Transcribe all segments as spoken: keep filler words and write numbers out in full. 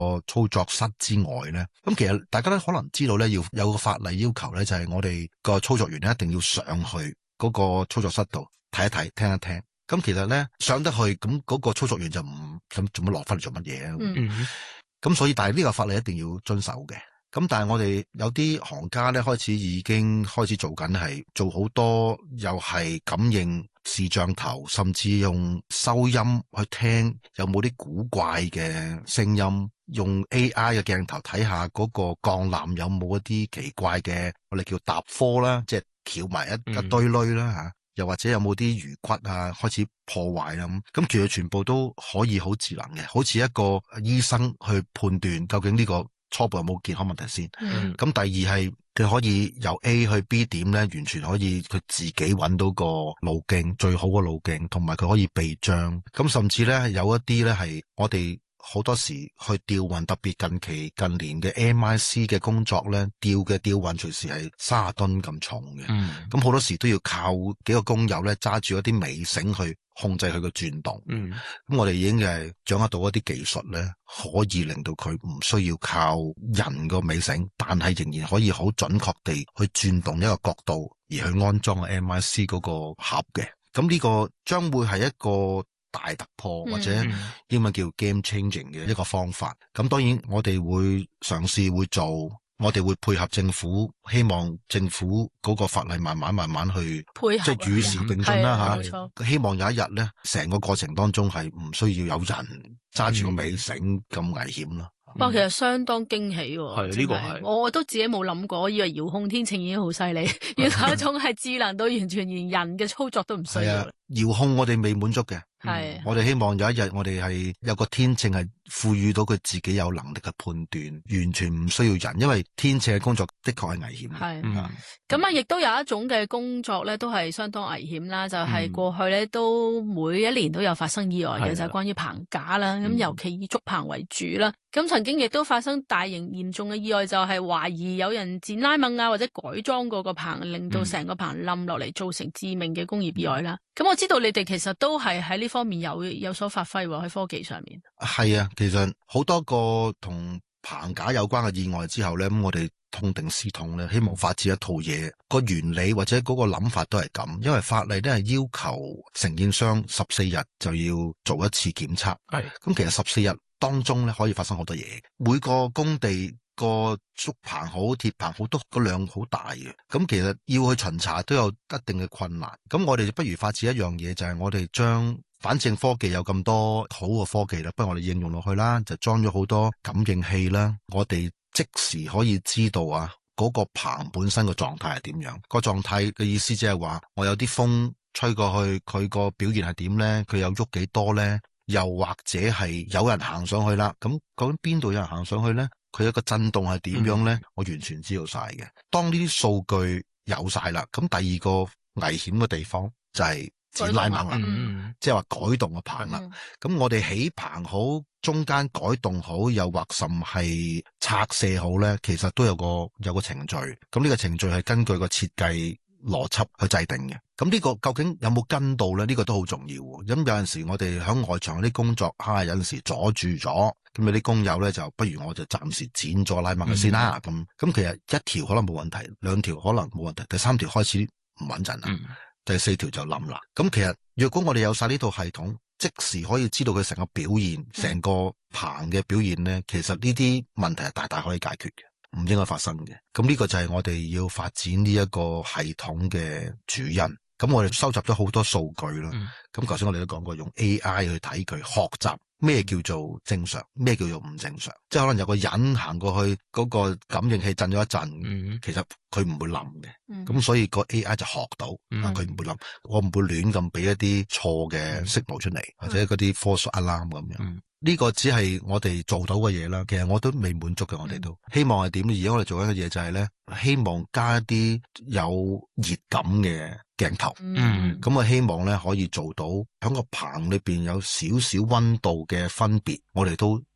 操作室之外咧，咁其實大家都可能知道咧，要有個法例要求咧，就係我哋個操作員咧一定要上去嗰個操作室度睇一睇、聽一聽。咁其實咧上得去，咁嗰個操作員就唔咁做乜落翻嚟做乜嘢啊？嗯，咁所以但係呢個法例一定要遵守嘅。咁但係我哋有啲行家咧開始已經開始做緊係做好多又係感應視像頭，甚至用收音去聽有冇啲古怪嘅聲音，用 A I 嘅鏡頭睇下嗰個鋼纜有冇一啲奇怪嘅我哋叫搭科啦，即係翹埋一一堆堆啦吓，又或者有冇啲魚骨啊開始破壞啦咁，咁其實全部都可以好智能嘅，好似一個醫生去判斷究竟呢個初步有冇健康問題先。咁、嗯、第二係佢可以由 A 去 B 點咧，完全可以佢自己揾到個路徑，最好嘅路徑，同埋佢可以避障。咁甚至咧有一啲咧係我哋好多時去吊運，特別近期近年嘅 M I C 嘅工作咧，吊嘅吊運隨時係三十噸咁重嘅。咁好、嗯、多時都要靠幾個工友咧揸住一啲尾繩去控制佢嘅轉動。咁、嗯、我哋已經係掌握到一啲技術咧，可以令到佢唔需要靠人個尾繩，但係仍然可以好準確地去轉動一個角度而去安裝個 M I C 嗰個盒嘅。咁呢個將會係一個大突破，或者英文叫 game changing 嘅一個方法。咁、嗯、當然我哋會嘗試會做，我哋會配合政府，希望政府嗰個法例慢慢慢慢去配合，即係與時並進啦吓。希望有一日咧，成個過程當中係唔需要有人揸住個尾繩咁危險咯。 不過、嗯、其實相當驚喜喎， 係呢、這個係我都自己冇諗過，我以為遙控天秤已經好犀利，原來一種係智能到完全連人嘅操作都唔需要。 遙控我哋未滿足嘅。 係、嗯， 我哋希望有一日我哋係有個天秤係賦予到佢自己有能力嘅判斷，完全唔需要人，因為天秤嘅工作的確係危險。 係，咁啊，亦都有一種嘅工作咧，都係相當危險啦。就係、是、過去咧，都每一年都有發生意外嘅，嗯、就係關於棚架啦。咁、嗯、尤其以竹棚為主啦。咁曾經亦都發生大型嚴重嘅意外，就係懷疑有人剪拉掹啊，或者改裝過個棚，令到成個棚冧落嚟，造成致命嘅工業意外啦。咁、嗯、我知道你哋其實都係喺呢方面有有所發揮喎，喺科技上面。 係啊，其實好多個同棚架有關嘅意外之後咧，咁我哋痛定思痛咧，希望發展一套嘢，個原理或者嗰個諗法都係咁，因為法例都係要求承建商十四日就要做一次檢測。係，咁其實十四日當中咧可以發生好多嘢，每個工地個竹棚好、鐵棚好，都個量好大嘅，咁其實要去巡查都有一定嘅困難。咁我哋就不如發展一樣嘢，就係我哋將反正科技有咁多好嘅科技啦，不如我哋應用落去啦，就裝咗好多感應器啦，我哋即時可以知道啊嗰個棚本身嘅狀態係點樣。個狀態嘅意思即係話，我有啲風吹過去，佢個表現係點咧？佢有喐幾多咧？又或者係有人行上去啦，咁究竟邊度有人行上去咧？佢一個震動係點樣咧？嗯、我完全知道晒嘅。當呢啲數據有晒啦，咁第二個危險嘅地方就係剪拉掹啦，嗯、即係話改動個棚啦。咁、嗯、我哋起棚好，中間改動好，又或甚係拆卸好咧，其實都有個有個程序。咁呢個程序係根據個設計邏輯去制定嘅。咁呢個究竟有冇跟到咧？呢、呢個都好重要。咁有陣時我哋喺外場嗰啲工作，吓、啊、有陣時阻住咗，咁有啲工友咧就不如我就暫時剪咗拉掹佢先啦。咁咁、嗯、其實一條可能冇問題，兩條可能冇問題，第三條開始唔穩陣啦，嗯、第四條就冧啦。咁其實若果我哋有晒呢套系統，即時可以知道佢成個表現，成、嗯、個棚嘅表現咧，其實呢啲問題係大大可以解決嘅，唔應該發生嘅。咁呢個就係我哋要發展呢一個系統嘅主因。咁我哋收集咗好多數據啦，咁頭先我哋都講過，用 A I 去睇佢學習咩叫做正常，咩叫做唔正常，即係可能有個人行過去嗰個感應器震咗一陣，嗯、其實佢唔會冧嘅，咁、嗯、所以個 A I 就學到，佢唔、嗯、會冧，我唔會亂咁俾一啲錯嘅訊號出嚟，嗯、或者嗰啲 false alarm 咁樣。嗯呢個只係我哋做到嘅嘢啦，其實我都未滿足嘅，我哋都希望係點咧？而家我哋做緊嘅嘢就係咧，希望加一啲有熱感嘅鏡頭，嗯，咁我希望咧可以做到喺個棚裏邊有少少溫度嘅分別，我哋都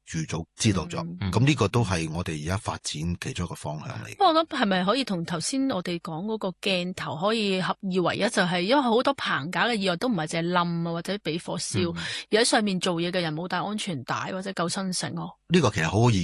預早知道咗。咁呢、嗯、個都係我哋而家發展其中一個方向嚟。 不過我諗係咪可以同頭先我哋講嗰個鏡頭可以合二為一？就係、是、因為好多棚架嘅意外都唔係淨係冧啊，或者俾火燒，嗯、而喺上面做嘢嘅人冇帶安全帶或者救生繩哦。 呢個其實好好意